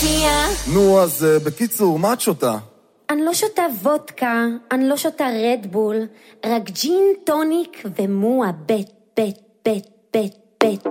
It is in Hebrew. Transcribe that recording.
נו, אז בקיצור, מה את שותה? אני לא שותה וודקה, אני לא שותה רדבול, רק ג'ין, טוניק ומואה בית, בית, בית, בית, בית.